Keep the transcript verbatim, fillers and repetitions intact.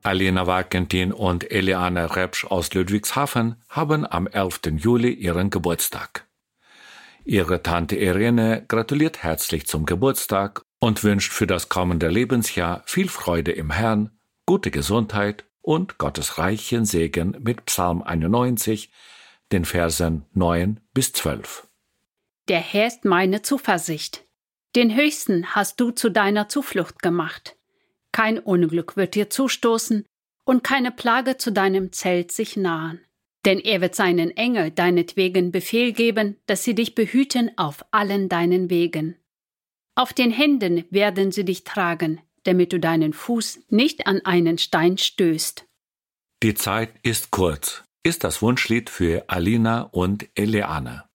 Alina Wagentin und Eliane Repsch aus Ludwigshafen haben am elften Juli ihren Geburtstag. Ihre Tante Irene gratuliert herzlich zum Geburtstag und wünscht für das kommende Lebensjahr viel Freude im Herrn, gute Gesundheit und Gottes reichen Segen mit Psalm einundneunzig, den Versen neun bis zwölf. Der Herr ist meine Zuversicht. Den Höchsten hast du zu deiner Zuflucht gemacht. Kein Unglück wird dir zustoßen und keine Plage zu deinem Zelt sich nahen. Denn er wird seinen Engel deinetwegen Befehl geben, dass sie dich behüten auf allen deinen Wegen. Auf den Händen werden sie dich tragen, damit du deinen Fuß nicht an einen Stein stößt. Die Zeit ist kurz, ist das Wunschlied für Alina und Eliane.